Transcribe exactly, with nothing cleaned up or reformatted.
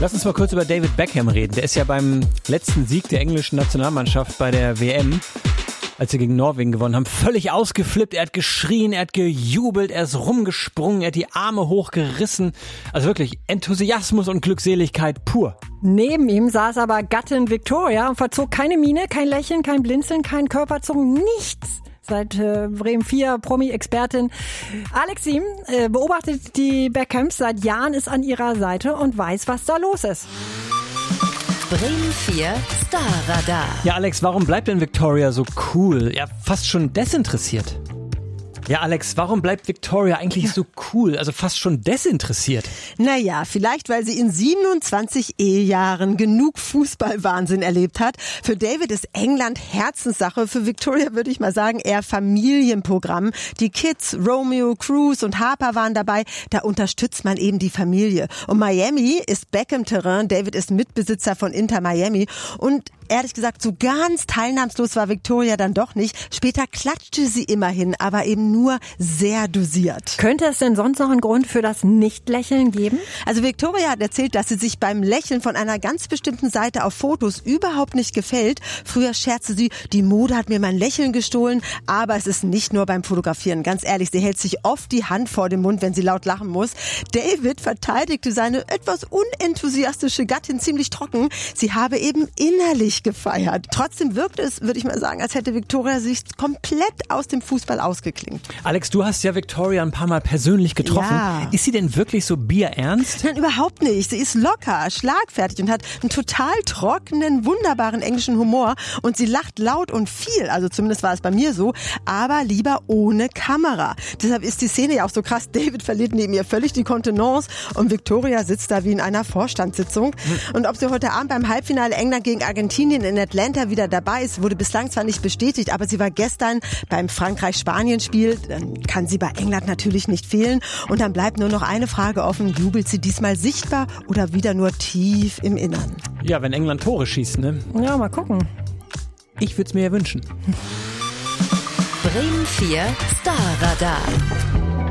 Lass uns mal kurz über David Beckham reden. Der ist ja beim letzten Sieg der englischen Nationalmannschaft bei der W M, als sie gegen Norwegen gewonnen haben, völlig ausgeflippt. Er hat geschrien, er hat gejubelt, er ist rumgesprungen, er hat die Arme hochgerissen. Also wirklich Enthusiasmus und Glückseligkeit pur. Neben ihm saß aber Gattin Victoria und verzog keine Miene, kein Lächeln, kein Blinzeln, kein Körperzucken, nichts. Seit äh, Bremen vier Promi-Expertin Alex Sieben äh, beobachtet die Beckhams seit Jahren, ist an ihrer Seite und weiß, was da los ist. Bremen vier Starradar. Ja, Alex, warum bleibt denn Victoria so cool? Ja, fast schon desinteressiert. Ja, Alex, warum bleibt Victoria eigentlich so cool, also fast schon desinteressiert? Naja, vielleicht, weil sie in siebenundzwanzig Ehejahren genug Fußballwahnsinn erlebt hat. Für David ist England Herzenssache, für Victoria würde ich mal sagen eher Familienprogramm. Die Kids, Romeo, Cruz und Harper waren dabei, da unterstützt man eben die Familie. Und Miami ist Beckham-Terrain, David ist Mitbesitzer von Inter Miami und ehrlich gesagt, so ganz teilnahmslos war Victoria dann doch nicht. Später klatschte sie immerhin, aber eben nur sehr dosiert. Könnte es denn sonst noch einen Grund für das Nicht-Lächeln geben? Also Victoria hat erzählt, dass sie sich beim Lächeln von einer ganz bestimmten Seite auf Fotos überhaupt nicht gefällt. Früher scherzte sie, die Mode hat mir mein Lächeln gestohlen, aber es ist nicht nur beim Fotografieren. Ganz ehrlich, sie hält sich oft die Hand vor den Mund, wenn sie laut lachen muss. David verteidigte seine etwas unenthusiastische Gattin ziemlich trocken. Sie habe eben innerlich gefeiert. Trotzdem wirkt es, würde ich mal sagen, als hätte Victoria sich komplett aus dem Fußball ausgeklingt. Alex, du hast ja Victoria ein paar Mal persönlich getroffen. Ja. Ist sie denn wirklich so bierernst? Nein, überhaupt nicht. Sie ist locker, schlagfertig und hat einen total trockenen, wunderbaren englischen Humor und sie lacht laut und viel, also zumindest war es bei mir so, aber lieber ohne Kamera. Deshalb ist die Szene ja auch so krass. David verliert neben ihr völlig die Kontenance und Victoria sitzt da wie in einer Vorstandssitzung. Hm. Und ob sie heute Abend beim Halbfinale England gegen Argentinien in Atlanta wieder dabei ist, wurde bislang zwar nicht bestätigt, aber sie war gestern beim Frankreich-Spanien-Spiel. Dann kann sie bei England natürlich nicht fehlen. Und dann bleibt nur noch eine Frage offen. Jubelt sie diesmal sichtbar oder wieder nur tief im Innern? Ja, wenn England Tore schießt, ne? Ja, mal gucken. Ich würde es mir ja wünschen. Bremen vier Starradar.